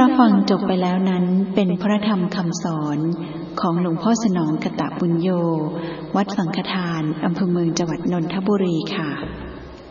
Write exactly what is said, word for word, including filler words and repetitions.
รับฟังจบไปแล้วนั้นเป็นพระธรรมคำสอนของหลวงพ่อสนองกตปุญโญวัดสังฆทานอำเภอเมืองจังหวัดนนทบุรีค่ะ